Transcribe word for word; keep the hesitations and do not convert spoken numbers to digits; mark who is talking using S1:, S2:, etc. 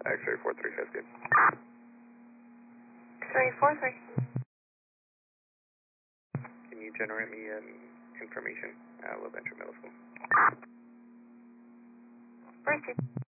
S1: X-ray four three, that's good.
S2: X-ray four three.
S1: Can you generate me um, information at La Ventura Middle School?
S2: Proceed.